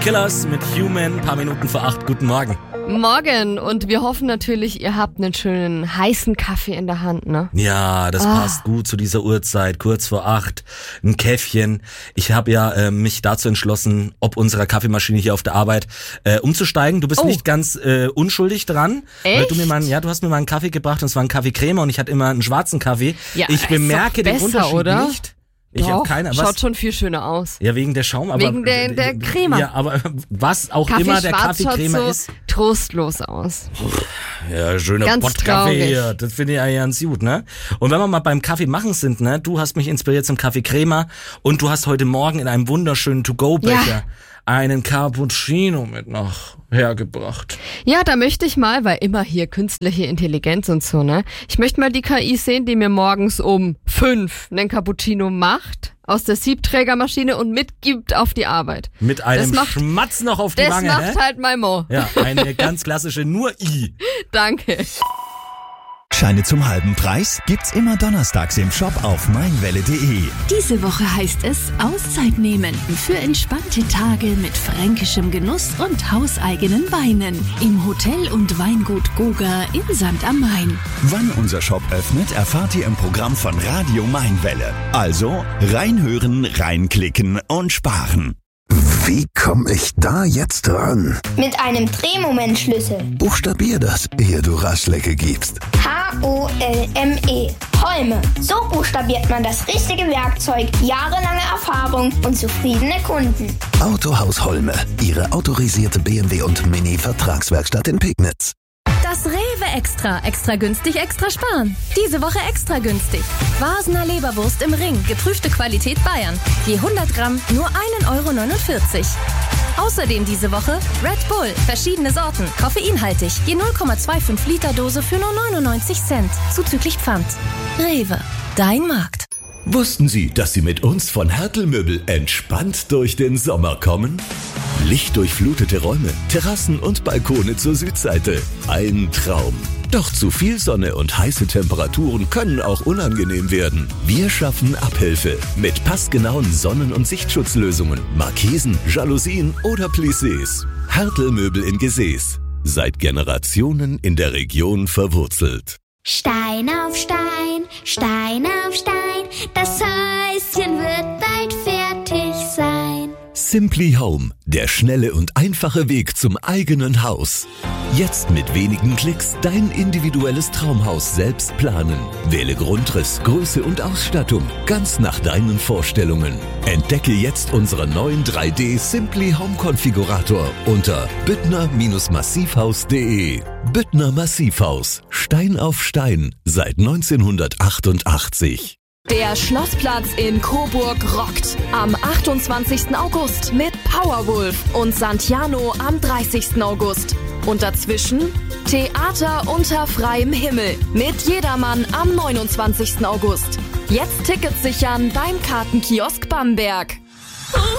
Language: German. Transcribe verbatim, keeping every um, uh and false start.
Killers mit Human, paar Minuten vor acht. Guten Morgen. Morgen, und wir hoffen natürlich, ihr habt einen schönen heißen Kaffee in der Hand, ne? Ja, das Ah. passt gut zu dieser Uhrzeit, kurz vor acht, ein Käffchen. Ich habe ja äh, mich dazu entschlossen, ob unserer Kaffeemaschine hier auf der Arbeit äh, umzusteigen. Du bist Oh. nicht ganz äh, unschuldig dran. Echt? Weil du mir mal, ja, du hast mir mal einen Kaffee gebracht und es war ein Kaffee Crema und ich hatte immer einen schwarzen Kaffee. Ja, ich ist bemerke doch den besser, Unterschied oder? nicht. Ich Doch, habe keine. Was? schaut schon viel schöner aus. Ja, wegen der Schaum, aber Wegen der- der Crema. Ja, aber was auch Kaffee immer der schwarz schaut Kaffeecrema so ist. trostlos aus. Ja, schöner Ganz Pottkaffee traurig. hier. Das finde ich ja ganz gut, ne? Und wenn wir mal beim Kaffee machen sind, ne? Du hast mich inspiriert zum Kaffee Crema und du hast heute Morgen in einem wunderschönen To-Go-Becher Ja. einen Cappuccino mit nach hergebracht. Ja, da möchte ich mal, weil immer hier künstliche Intelligenz und so, ne? Ich möchte mal die K I sehen, die mir morgens um fünf einen Cappuccino macht, aus der Siebträgermaschine und mitgibt auf die Arbeit. Mit einem Das macht- Schmatz noch auf die Das Wange, macht hä? halt mein Mo. Ja, eine ganz klassische nur I. Danke. Scheine zum halben Preis gibt's immer donnerstags im Shop auf meinwelle punkt de. Diese Woche heißt es Auszeit nehmen für entspannte Tage mit fränkischem Genuss und hauseigenen Weinen im Hotel und Weingut Goga in Sankt am Main. Wann unser Shop öffnet, erfahrt ihr im Programm von Radio Mainwelle. Also reinhören, reinklicken und sparen. Wie komme ich da jetzt ran? Mit einem Drehmomentschlüssel. Buchstabier das, ehe du Rastlecke gibst. H O L M E. Holme. So buchstabiert man das richtige Werkzeug. Jahrelange Erfahrung und zufriedene Kunden. Autohaus Holme, Ihre autorisierte B M W und Mini-Vertragswerkstatt in Pegnitz. Das Rewe Extra. Extra günstig, extra sparen. Diese Woche extra günstig. Vasener Leberwurst im Ring. Geprüfte Qualität Bayern. Je hundert Gramm nur ein Euro neunundvierzig. Außerdem diese Woche Red Bull. Verschiedene Sorten. Koffeinhaltig. Je null Komma fünfundzwanzig Liter Dose für nur neunundneunzig Cent. Zuzüglich Pfand. Rewe. Dein Markt. Wussten Sie, dass Sie mit uns von Hertel Möbel entspannt durch den Sommer kommen? Lichtdurchflutete Räume, Terrassen und Balkone zur Südseite. Ein Traum. Doch zu viel Sonne und heiße Temperaturen können auch unangenehm werden. Wir schaffen Abhilfe mit passgenauen Sonnen- und Sichtschutzlösungen, Markisen, Jalousien oder Plissés. Hertel Möbel in Gesäß. Seit Generationen in der Region verwurzelt. Stein auf Stein, Stein auf Stein, das Häuschen wird bald fertig sein. Simply Home, der schnelle und einfache Weg zum eigenen Haus. Jetzt mit wenigen Klicks dein individuelles Traumhaus selbst planen. Wähle Grundriss, Größe und Ausstattung ganz nach deinen Vorstellungen. Entdecke jetzt unseren neuen drei D Simply Home Konfigurator unter büttner Massivhaus punkt de. Büttner Massivhaus, Stein auf Stein, seit neunzehnhundertachtundachtzig. Der Schlossplatz in Coburg rockt. Am achtundzwanzigsten August mit Powerwolf und Santiano am dreißigsten August. Und dazwischen Theater unter freiem Himmel mit Jedermann am neunundzwanzigsten August. Jetzt Tickets sichern beim Kartenkiosk Bamberg.